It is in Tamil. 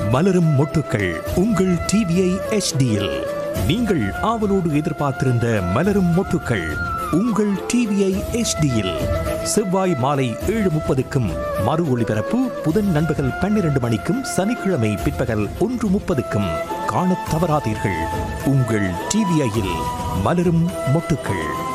மலரும் மொட்டுக்கள் உங்கள் டிவிஐ HDயில். நீங்கள் ஆவலோடு எதிர்பார்த்திருந்த மலரும் மொட்டுக்கள் உங்கள் டிவிஐ HDயில் செவ்வாய் மாலை 7:30க்கும் மறு ஒளிபரப்பு புதன் நண்பகல் 12 மணிக்கும் சனிக்கிழமை பிற்பகல் 1:30க்கும் காணத் தவறாதீர்கள். உங்கள் டிவிஐயில் மலரும் மொட்டுக்கள்.